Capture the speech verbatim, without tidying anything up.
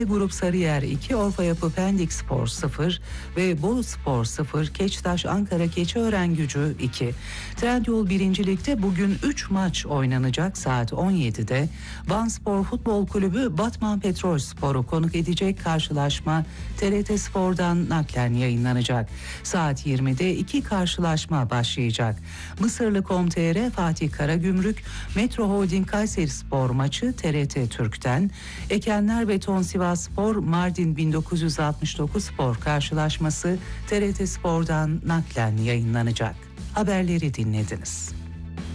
Grup Sarıyer iki, Orfa Yapı Pendik Spor sıfır ve Bolu Spor sıfır, Keçtaş Ankara Keçiörengücü iki. Trendyol birinci Lig'de bugün üç maç oynanacak. Saat on yedide Van Spor Futbol Kulübü Batman Petrolspor'u konuk edecek. Karşılaşma T R T Spor'dan naklen yayınlanacak. Saat yirmide iki karşılaşma başlayacak. Mısırlı nokta com nokta t r Fatih Karagümrük Metro Holding Kayserispor maçı T R T Türk'ten, Ekenler Beton Sivasspor Mardin bin dokuz yüz altmış dokuz Spor karşılaşması T R T Spor'dan naklen yayınlanacak. Haberleri dinlediniz.